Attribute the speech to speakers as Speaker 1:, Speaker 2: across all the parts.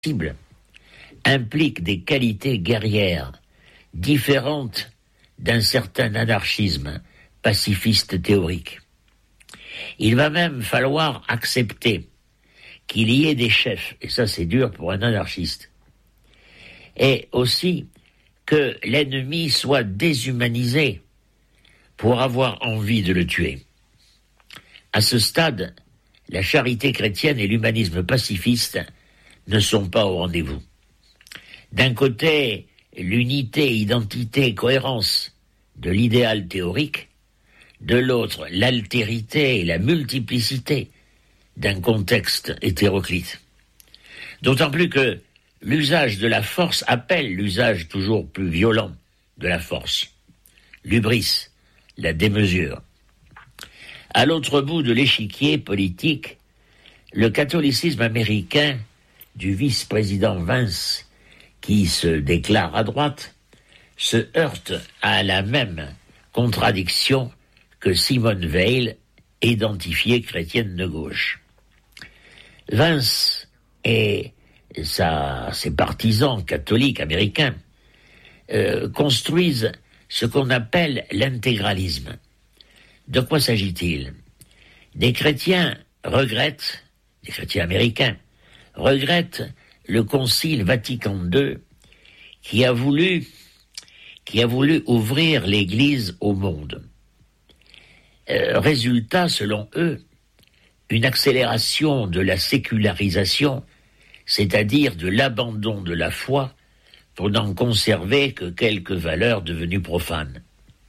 Speaker 1: cible implique des qualités guerrières différentes d'un certain anarchisme pacifiste théorique. Il va même falloir accepter qu'il y ait des chefs, et ça c'est dur pour un anarchiste, et aussi que l'ennemi soit déshumanisé pour avoir envie de le tuer. À ce stade, la charité chrétienne et l'humanisme pacifiste ne sont pas au rendez-vous. D'un côté, l'unité, identité, cohérence de l'idéal théorique, de l'autre, l'altérité et la multiplicité d'un contexte hétéroclite. D'autant plus que l'usage de la force appelle l'usage toujours plus violent de la force. L'hubris, la démesure. À l'autre bout de l'échiquier politique, le catholicisme américain du vice-président Vance, qui se déclare à droite, se heurte à la même contradiction que Simone Veil, identifiée chrétienne de gauche. Vance et ses partisans catholiques américains construisent ce qu'on appelle l'intégralisme. De quoi s'agit-il ? Des chrétiens américains regrettent le Concile Vatican II qui a voulu ouvrir l'Église au monde. Résultat, selon eux, une accélération de la sécularisation, c'est-à-dire de l'abandon de la foi pour n'en conserver que quelques valeurs devenues profanes.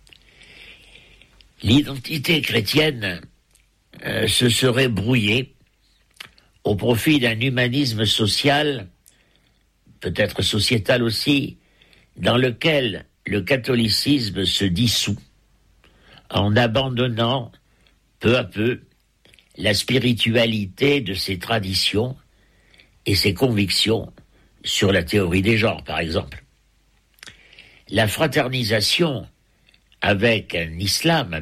Speaker 1: L'identité chrétienne se serait brouillée au profit d'un humanisme social, peut-être sociétal aussi, dans lequel le catholicisme se dissout en abandonnant peu à peu la spiritualité de ses traditions et ses convictions sur la théorie des genres, par exemple. La fraternisation avec l'islam,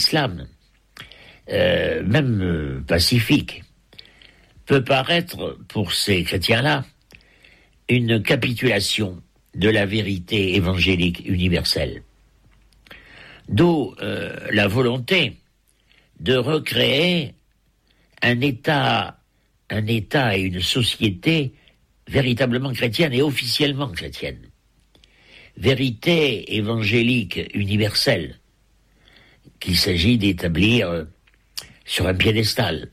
Speaker 1: même pacifique, peut paraître, pour ces chrétiens-là, une capitulation de la vérité évangélique universelle. D'où la volonté de recréer un État et une société véritablement chrétienne et officiellement chrétienne. Vérité évangélique universelle qu'il s'agit d'établir sur un piédestal.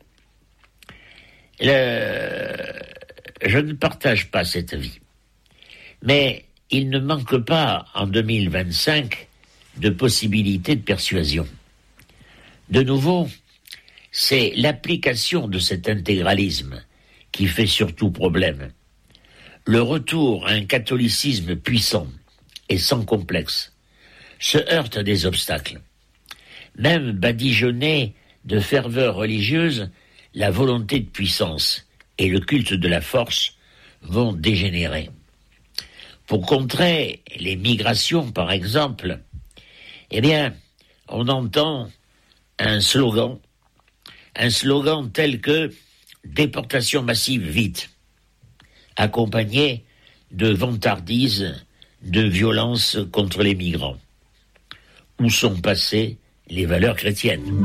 Speaker 1: Je ne partage pas cet avis. Mais il ne manque pas, en 2025, de possibilités de persuasion. De nouveau, c'est l'application de cet intégralisme qui fait surtout problème. Le retour à un catholicisme puissant et sans complexe se heurte à des obstacles. Même badigeonné de ferveur religieuse, la volonté de puissance et le culte de la force vont dégénérer. Pour contrer les migrations, par exemple, on entend un slogan tel que « déportation massive vite », accompagné de vantardises, de violences contre les migrants. Où sont passées les valeurs chrétiennes ?